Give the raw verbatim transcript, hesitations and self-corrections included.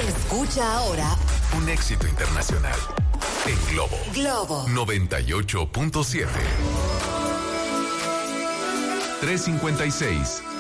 Escucha ahora un éxito internacional en Globo. Globo noventa y ocho punto siete. trescientos cincuenta y seis.